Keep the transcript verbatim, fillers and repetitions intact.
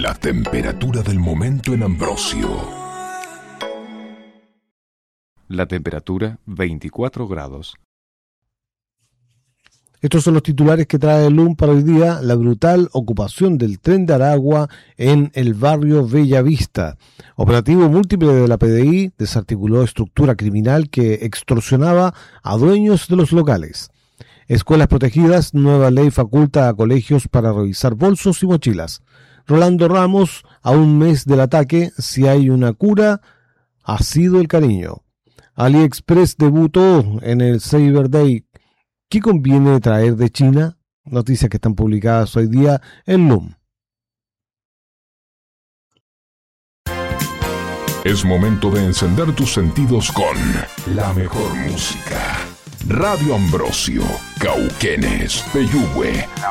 La temperatura del momento en Ambrosio. La temperatura veinticuatro grados. Estos son los titulares que trae el L U M para hoy día. La brutal ocupación del tren de Aragua en el barrio Bellavista. Operativo múltiple de la P D I desarticuló estructura criminal que extorsionaba a dueños de los locales. Escuelas protegidas, nueva ley faculta a colegios para revisar bolsos y mochilas. Rolando Ramos, a un mes del ataque, si hay una cura, ha sido el cariño. AliExpress debutó en el Cyber Day. ¿Qué conviene traer de China? Noticias que están publicadas hoy día en L U M. Es momento de encender tus sentidos con la mejor música. Radio Ambrosio, Cauquenes, Peyúgue,